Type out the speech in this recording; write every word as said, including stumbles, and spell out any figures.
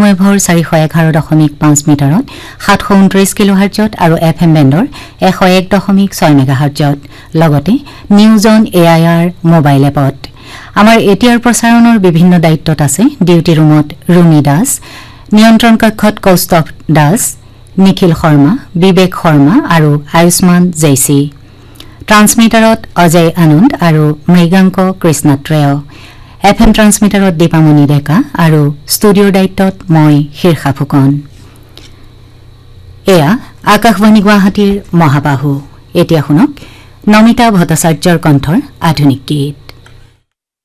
medium ৱেভৰ চাৰিশ এঘাৰ দশমিক পাঁচ মিটাৰত সাতশ ঊনত্ৰিশ কিলোহাৰ্টজত আৰু এফএম বেণ্ডৰ এশ এক দশমিক ছয় মেগাহাৰ্টজত লগতে নিউজ অন এআইআৰ মোবাইল এপত আমাৰ এতিয়াৰ প্ৰচাৰণৰ বিভিন্ন দায়িত্বত আছে ডিউটি ৰুমত ৰুমি দাস নিয়ন্ত্ৰণ কক্ষত কৌস্তভ দাস নিখিল শৰ্মা বিবেক শৰ্মা আৰু আয়ুষ্মান জৈসী ট্ৰান্সমিটাৰত অজয় আনন্দ আৰু মৃগাংক কৃষ্ণাত্ৰেয় এফএম ট্ৰান্সমিটাৰত দীপামণি ডেকা আৰু ষ্টুডিঅ'ৰ দায়িত্বত মই শীৰ্ষা ফুকন এয়া আকাশবাণী গুৱাহাটীৰ মহাবাহু এতিয়া শুনক নমিতা ভট্টাচাৰ্যৰ কণ্ঠৰ আধুনিক গীত